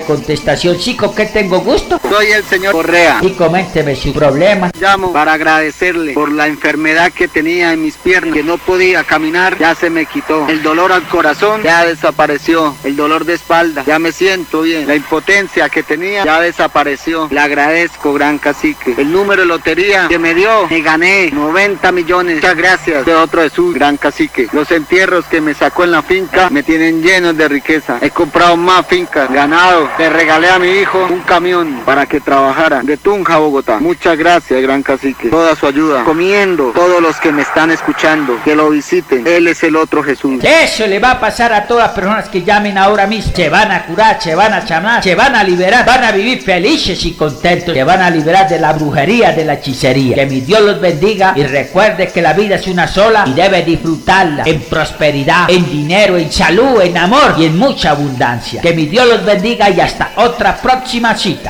contestación. Sí, ¿con qué tengo gusto? Soy el señor Correa. Y coménteme su problema. Llamo para agradecerle por la enfermedad que tenía en mis piernas, que no podía caminar, ya se me quitó. El dolor al corazón ya desapareció. El dolor de espalda, ya me siento bien. La impotencia que tenía ya desapareció. Le agradezco, gran cacique. El número de lotería que me dio, me gané 90 millones. Muchas gracias, de otro Jesús, gran cacique. Los entierros que me sacó en la finca me tienen llenos de riqueza. He comprado más fincas, ganado. Le regalé a mi hijo un camión para que trabajara de Tunja a Bogotá. Muchas gracias, gran cacique. Toda su ayuda. Comiendo, todos los que me están escuchando, que lo visiten. Él es el otro Jesús. Eso le va a pasar a todas las personas que llamen ahora mismo. Se van a curar, se van a sanar, se van a liberar, van a vivir felices y contentos. Se van a liberar de la brujería, de la hechicería. Que mi Dios los bendiga y recuerde que la vida es una sola y debe disfrutarla en prosperidad, en dinero, en salud, en amor y en mucha abundancia. Que mi Dios los bendiga y hasta otra próxima cita.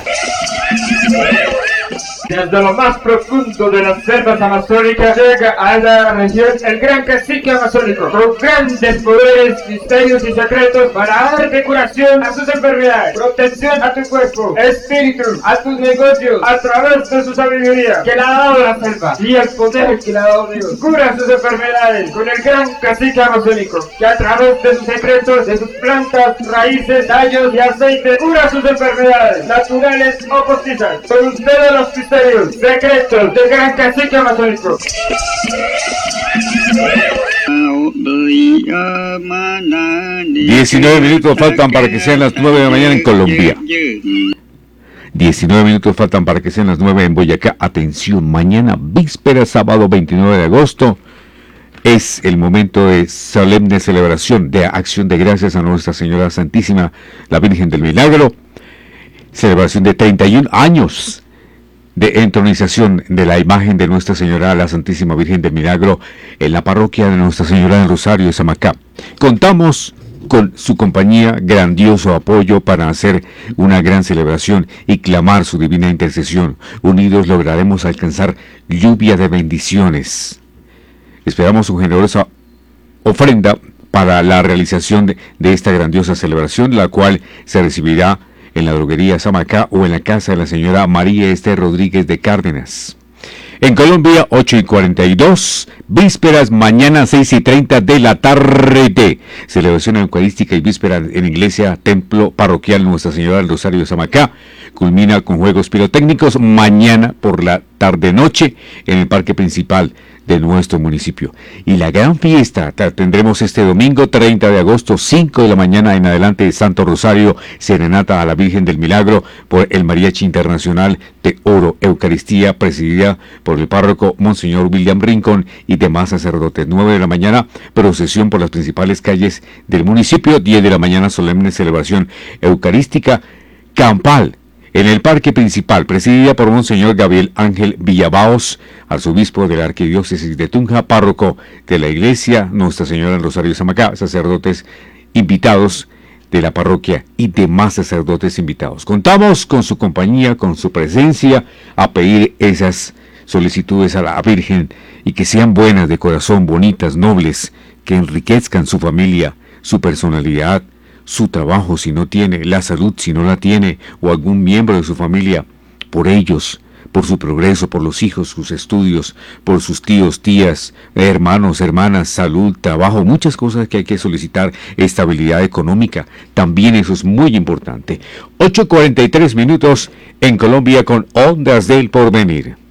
Desde lo más profundo de las selvas amazónicas llega a la región el gran cacique amazónico, con grandes poderes, misterios y secretos para darte curación a sus enfermedades, protección a tu cuerpo, espíritu, a tus negocios, a través de su sabiduría que le ha dado la selva y el poder que le ha dado Dios. Cura sus enfermedades con el gran cacique amazónico, que a través de sus secretos, de sus plantas, raíces, tallos y aceites, cura sus enfermedades, naturales o postizas. Con ustedes los secretos del gran cacique amazónico. 19 minutos faltan para que sean las 9 de la mañana en Colombia. 19 minutos faltan para que sean las 9 en Boyacá. Atención, mañana, víspera, sábado 29 de agosto, es el momento de solemne celebración de acción de gracias a Nuestra Señora Santísima, la Virgen del Milagro. Celebración de 31 años de entronización de la imagen de Nuestra Señora, la Santísima Virgen del Milagro, en la parroquia de Nuestra Señora del Rosario de Samacá. Contamos con su compañía, grandioso apoyo para hacer una gran celebración y clamar su divina intercesión. Unidos lograremos alcanzar lluvia de bendiciones. Esperamos su generosa ofrenda para la realización de esta grandiosa celebración, la cual se recibirá en la droguería Samacá o en la casa de la señora María Esther Rodríguez de Cárdenas. En Colombia, 8:42, vísperas, mañana 6:30 de la tarde. Celebración eucarística y víspera en iglesia, templo parroquial Nuestra Señora del Rosario de Samacá. Culmina con juegos pirotécnicos mañana por la tarde-noche en el parque principal de nuestro municipio. Y la gran fiesta tendremos este domingo 30 de agosto, 5 de la mañana en adelante, de Santo Rosario, serenata a la Virgen del Milagro por el Mariachi Internacional de Oro, Eucaristía presidida por el párroco Monseñor William Rincón y demás sacerdotes. 9 de la mañana, procesión por las principales calles del municipio. 10 de la mañana, solemne celebración eucarística campal en el parque principal, presidida por Monseñor Gabriel Ángel Villabaos, arzobispo de la Arquidiócesis de Tunja, párroco de la iglesia Nuestra Señora del Rosario de Samacá, sacerdotes invitados de la parroquia y demás sacerdotes invitados. Contamos con su compañía, con su presencia, a pedir esas solicitudes a la Virgen y que sean buenas de corazón, bonitas, nobles, que enriquezcan su familia, su personalidad, su trabajo si no tiene, la salud si no la tiene, o algún miembro de su familia, por ellos, por su progreso, por los hijos, sus estudios, por sus tíos, tías, hermanos, hermanas, salud, trabajo, muchas cosas que hay que solicitar, estabilidad económica, también eso es muy importante. 8:43 minutos en Colombia con Ondas del Porvenir.